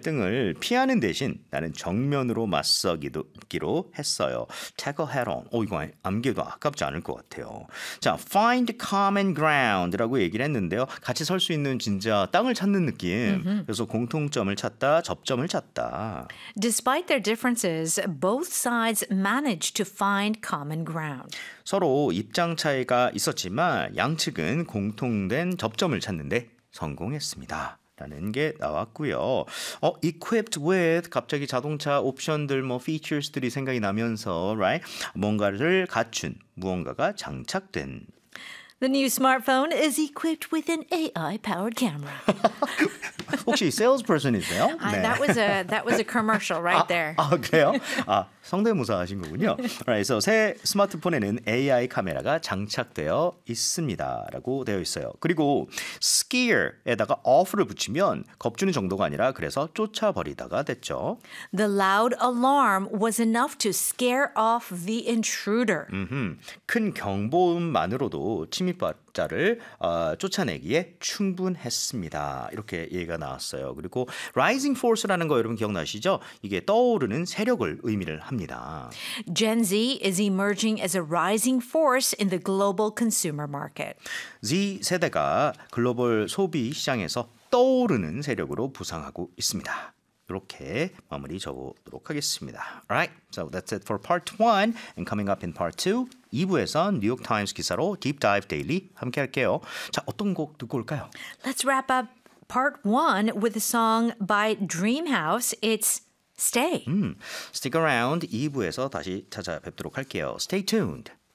갈등을 피하는 대신 나는 정면으로 맞서기로 했어요. Tackle head on. 이거 암기해도 아깝지 않을 것 같아요. 자, find common ground라고 얘기를 했는데요. 같이 설 수 있는 진짜 땅을 찾는 느낌. 그래서 공통점을 찾다, 접점을 찾다. Despite their differences, both sides managed to find common ground. 서로 입장 차이가 있었지만 양측은 공통된 접점을 찾는데 성공했습니다. 라는 게 나왔고요. equipped with 갑자기 자동차 옵션들 features들이 생각이 나면서 right? 뭔가를 갖춘 무언가가 장착된 The new smartphone is equipped with an AI-powered camera. 혹시 salesperson이세요? 네. That was a commercial right there. 그래요? 성대모사 하신 거군요. 그래서 새 스마트폰에는 AI 카메라가 장착되어 있습니다. 라고 되어 있어요. 그리고 scare에다가 off를 붙이면 겁주는 정도가 아니라 그래서 쫓아버리다가 됐죠. The loud alarm was enough to scare off the intruder. 큰 경보음만으로도 침입자를 쫓아내기에 충분했습니다. 이렇게 얘기가 나왔어요. 그리고 rising force라는 거 여러분 기억나시죠? 이게 떠오르는 세력을 의미를 합니다. Gen Z is emerging as a rising force in the global consumer market. Z 세대가 글로벌 소비 시장에서 떠오르는 세력으로 부상하고 있습니다. 이렇게 마무리 적어보도록 하겠습니다. Alright, so that's it for part 1. And coming up in part 2, 2부에선 뉴욕 타임스 기사로 Deep Dive Daily 함께 할게요. 자, 어떤 곡 듣고 올까요? Let's wrap up part 1 with a song by Dreamhouse. It's Stay. Stick around. 2부에서 다시 찾아뵙도록 할게요. Stay tuned.